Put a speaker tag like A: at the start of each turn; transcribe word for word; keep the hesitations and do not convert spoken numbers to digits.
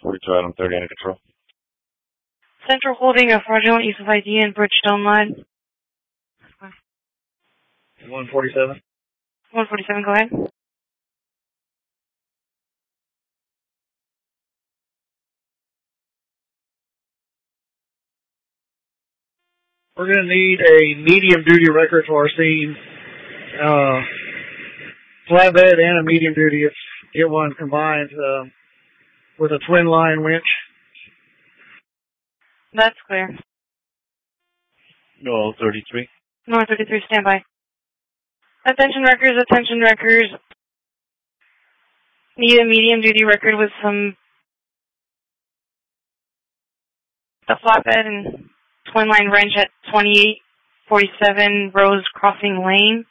A: forty-two, item thirty, under control.
B: Central holding a fraudulent use of I D in Bridgestone line.
C: one forty-seven.
B: one forty-seven, go ahead.
C: We're going to need a medium-duty record for our scene. Uh, flatbed and a medium-duty. It's get one combined uh, with a twin-line winch.
B: That's clear.
A: No, thirty-three.
B: North thirty-three, stand by. Attention wreckers, attention wreckers. Need a medium-duty record with some... the flatbed and twin-line wrench at twenty-eight forty-seven Rose Crossing Lane.